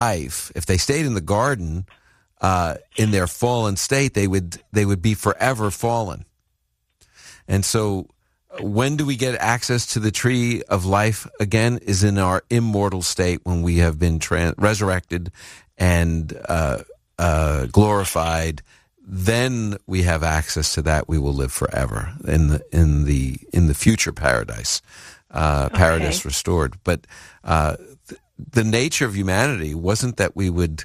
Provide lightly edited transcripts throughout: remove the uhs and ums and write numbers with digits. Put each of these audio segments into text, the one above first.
life, if they stayed in the garden in their fallen state, they would be forever fallen. And so when do we get access to the tree of life again? Is in our immortal state when we have been resurrected and glorified. Then we have access to that. We will live forever in the future paradise, paradise restored. But the nature of humanity wasn't that we would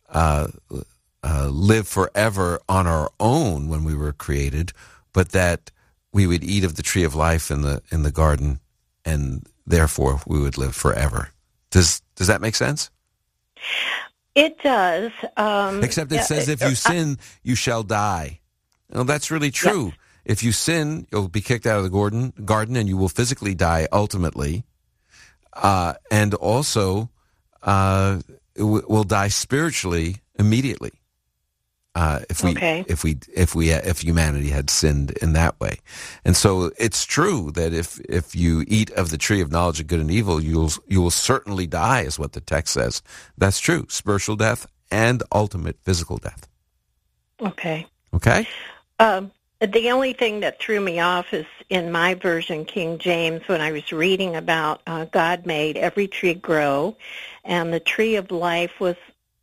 live forever on our own when we were created, but that we would eat of the tree of life in the garden, and therefore we would live forever. Does that make sense? It does. Except it says if you sin, you shall die. Well, that's really true. Yes. If you sin, you'll be kicked out of the garden, and you will physically die ultimately. And also will die spiritually immediately. If humanity had sinned in that way. And so it's true that if you eat of the tree of knowledge of good and evil, you will certainly die, is what the text says. That's true. Spiritual death and ultimate physical death. Okay. Okay? The only thing that threw me off is in my version, King James, when I was reading about God made every tree grow, and the tree of life was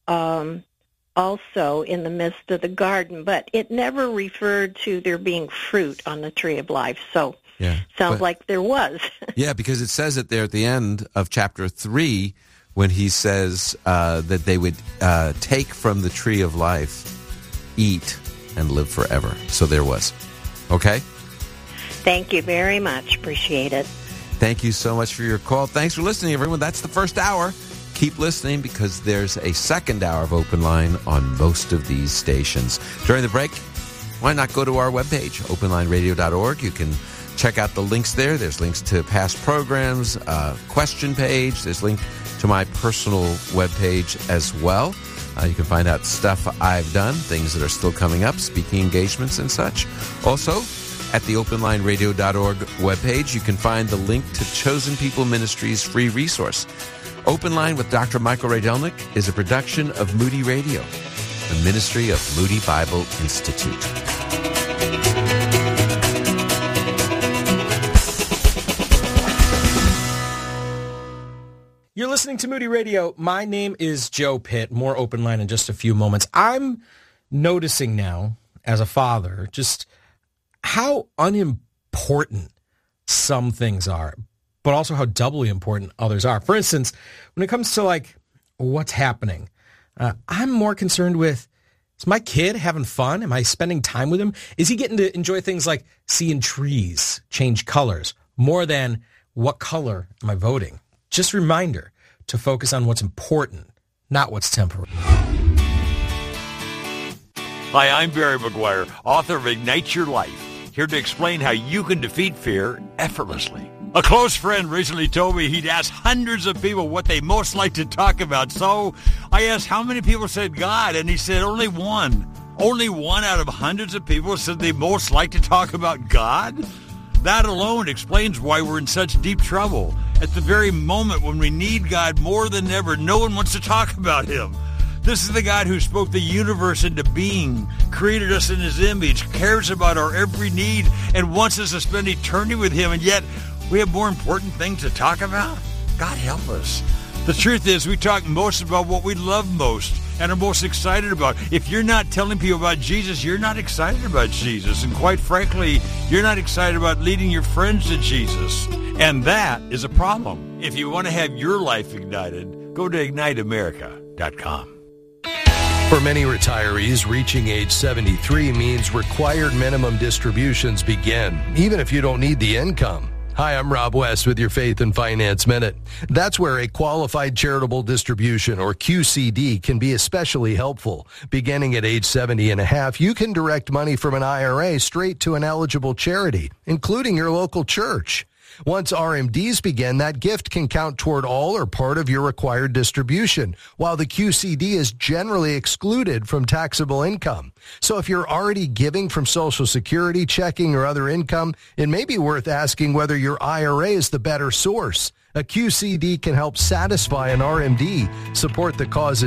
also in the midst of the garden, but it never referred to there being fruit on the tree of life. So sounds like there was. Yeah, because it says it there at the end of chapter 3 when he says that they would take from the tree of life, eat, and live forever. So there was. Okay? Thank you very much. Appreciate it. Thank you so much for your call. Thanks for listening, everyone. That's the first hour. Keep listening because there's a second hour of Open Line on most of these stations. During the break, why not go to our webpage, openlineradio.org. You can check out the links there. There's links to past programs, question page. There's a link to my personal webpage as well. You can find out stuff I've done, things that are still coming up, speaking engagements and such. Also, at the openlineradio.org webpage, you can find the link to Chosen People Ministries' free resource. Open Line with Dr. Michael Rydelnik is a production of Moody Radio, the ministry of Moody Bible Institute. You're listening to Moody Radio. My name is Joe Pitt. More Open Line in just a few moments. I'm noticing now, as a father, just how unimportant some things are, but also how doubly important others are. For instance, when it comes to like what's happening, I'm more concerned with, is my kid having fun? Am I spending time with him? Is he getting to enjoy things like seeing trees change colors more than what color am I voting? Just a reminder to focus on what's important, not what's temporary. Hi, I'm Barry McGuire, author of Ignite Your Life, here to explain how you can defeat fear effortlessly. A close friend recently told me he'd asked hundreds of people what they most like to talk about. So I asked how many people said God, and he said only one. Only one out of hundreds of people said they most like to talk about God? That alone explains why we're in such deep trouble. At the very moment when we need God more than ever, no one wants to talk about him. This is the God who spoke the universe into being, created us in his image, cares about our every need, and wants us to spend eternity with him, and yet we have more important things to talk about? God help us. The truth is, we talk most about what we love most and are most excited about. If you're not telling people about Jesus, you're not excited about Jesus. And quite frankly, you're not excited about leading your friends to Jesus. And that is a problem. If you want to have your life ignited, go to IgniteAmerica.com. For many retirees, reaching age 73 means required minimum distributions begin, even if you don't need the income. Hi, I'm Rob West with your Faith and Finance Minute. That's where a qualified charitable distribution, or QCD, can be especially helpful. Beginning at age 70 and a half, you can direct money from an IRA straight to an eligible charity, including your local church. Once RMDs begin, that gift can count toward all or part of your required distribution, while the QCD is generally excluded from taxable income. So if you're already giving from Social Security, checking, or other income, it may be worth asking whether your IRA is the better source, A QCD can help satisfy an RMD, support the causes